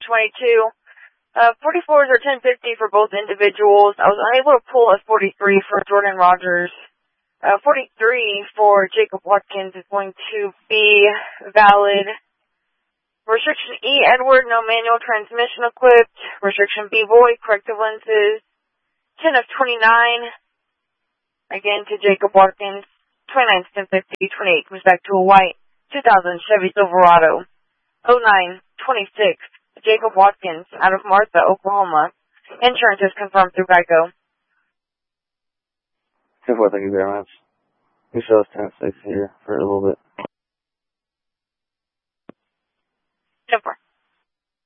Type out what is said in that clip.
22. 44s are 1050 for both individuals. I was unable to pull a 43 for Jordan Rogers. 43 for Jacob Watkins is going to be valid. Restriction E, Edward, no manual transmission equipped. Restriction B, void, corrective lenses. 10 of 29. Again to Jacob Watkins. 29 1050, 28 comes back to a white 2000 Chevy Silverado. 09 26 Jacob Watkins out of Martha, Oklahoma. Insurance is confirmed through Geico. 10-4, thank you very much. We show us 10-6 here for a little bit. 10-4.